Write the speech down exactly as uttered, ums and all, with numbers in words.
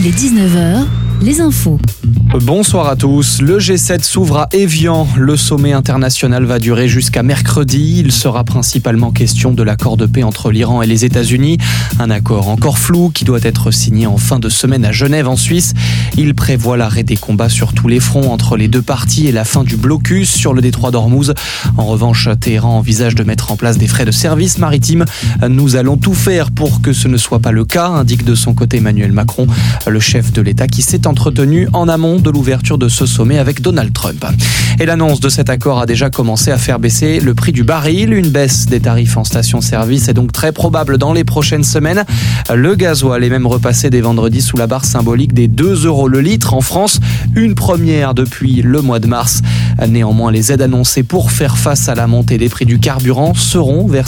Il est dix-neuf heures, les infos. Bonsoir à tous. Le G sept s'ouvre à Évian. Le sommet international va durer jusqu'à mercredi. Il sera principalement question de l'accord de paix entre l'Iran et les États-Unis. Un accord encore flou qui doit être signé en fin de semaine à Genève en Suisse. Il prévoit l'arrêt des combats sur tous les fronts entre les deux parties et la fin du blocus sur le détroit d'Ormuz. En revanche, Téhéran envisage de mettre en place des frais de service maritime. Nous allons tout faire pour que ce ne soit pas le cas, indique de son côté Emmanuel Macron, le chef de l'État qui s'est entretenu en amont de l'ouverture de ce sommet avec Donald Trump. Et l'annonce de cet accord a déjà commencé à faire baisser le prix du baril. Une baisse des tarifs en station-service est donc très probable dans les prochaines semaines. Le gasoil est même repassé dès vendredi sous la barre symbolique des deux euros le litre en France, une première depuis le mois de mars. Néanmoins, les aides annoncées pour faire face à la montée des prix du carburant seront versées